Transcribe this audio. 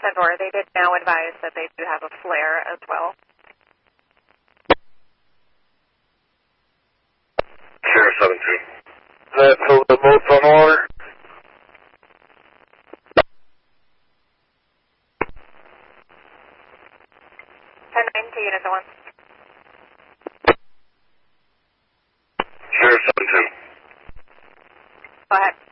Centaur. They did now advise that they do have a flare as well. Sierra 72. Is that so the boat's on water? 10-9 to unit 1. Sierra 72. Go ahead.